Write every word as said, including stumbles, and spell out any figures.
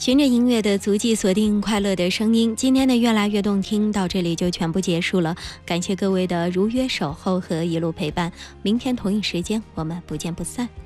循着音乐的足迹，锁定快乐的声音。今天的越来越动听到这里就全部结束了，感谢各位的如约守候和一路陪伴。明天同一时间我们不见不散。